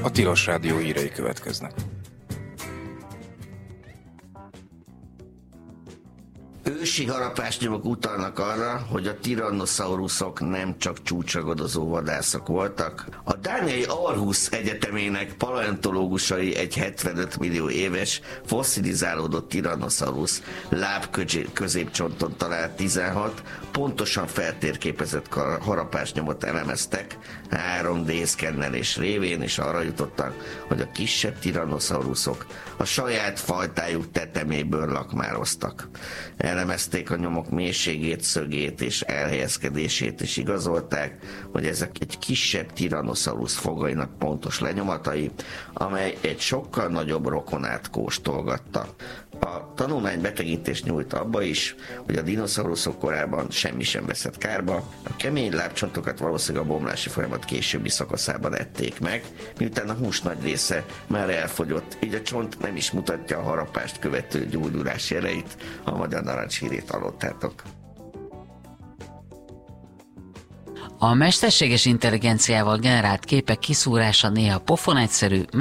A Tilos Rádió hírei következnek. Ősi harapásnyomok utalnak arra, hogy a tyrannosaurusok nem csak csúcsagadozó vadászok voltak. A dániai Aarhus Egyetemének paleontológusai egy 75 millió éves fosszilizálódott tyrannosaurus lábközépcsonton talált 16 pontosan feltérképezett harapásnyomot elemeztek 3D szkennelés révén, és arra jutottak, hogy a kisebb tyrannosaurusok a saját fajtájuk teteméből lakmároztak. Elemezték a nyomok mélységét, szögét és elhelyezkedését, és igazolták, hogy ezek egy kisebb tyrannosaurus fogainak pontos lenyomatai, amely egy sokkal nagyobb rokonát kóstolgatta. A tanulmány betekintést nyújt abba is, hogy a dinoszauruszok korában semmi sem veszett kárba, a kemény lábcsontokat valószínűleg a bomlási folyamat későbbi szakaszában ették meg, miután a hús nagy része már elfogyott, így a csont nem is mutatja a harapást követő gyógyulás jeleit, a magyar narancshírét hallottátok. A mesterséges intelligenciával generált képek kiszúrása néha pofon egyszerű,